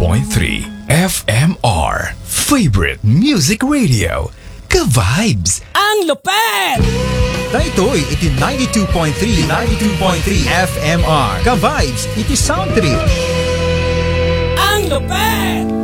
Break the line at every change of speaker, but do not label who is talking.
FMR Favorite Music Radio. Ka-vibes!
Ang lupet!
Daytoy iti 92.3 FMR. Ka-vibes iti sound trip.
Ang lupet!